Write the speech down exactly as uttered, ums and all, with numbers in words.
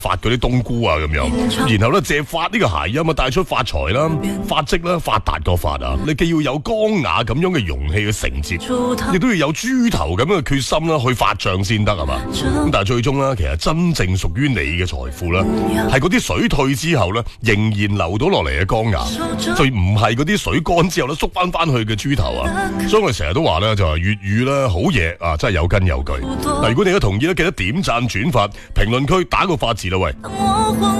發嗰啲冬菇啊咁樣，然後咧借發呢個諧音啊，帶出發財啦、發跡啦、發達個發啊！你既要有剛雅咁樣嘅容器嘅承接，亦都要有豬頭咁樣嘅決心啦，去發脹先得啊嘛！咁但係最終咧，其實真正屬於你嘅財富咧，係嗰啲水退之後咧，仍然流到落嚟嘅剛雅，就唔係嗰啲水乾之後咧縮翻翻去嘅豬頭啊！所以我哋成日都話咧，就係粵語咧好嘢啊，真係有根有據。嗱，如果你都同意咧，記得點讚、轉發、評論區打個發字啦喂！